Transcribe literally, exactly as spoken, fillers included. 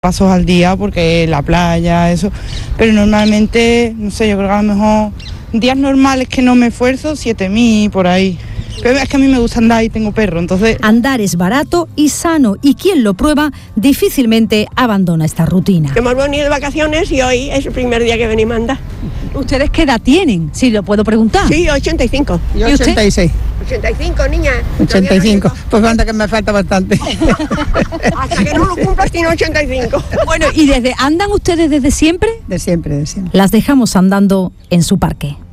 pasos al día porque la playa, eso, pero normalmente, no sé, yo creo que a lo mejor días normales que no me esfuerzo, siete mil por ahí. Pero es que a mí me gusta andar y tengo perro, entonces... Andar es barato y sano, y quien lo prueba difícilmente abandona esta rutina. Hemos venido de vacaciones y hoy es el primer día que venimos a andar. ¿Ustedes qué edad tienen? Si lo puedo preguntar. Sí, ochenta y cinco. Yo ochenta y seis. ochenta y cinco, niña. ochenta y cinco. Pues anda que me falta bastante. Hasta que no lo cumplas tiene ochenta y cinco. Bueno, ¿y desde andan ustedes desde siempre? De siempre, de siempre. Las dejamos andando en su parque.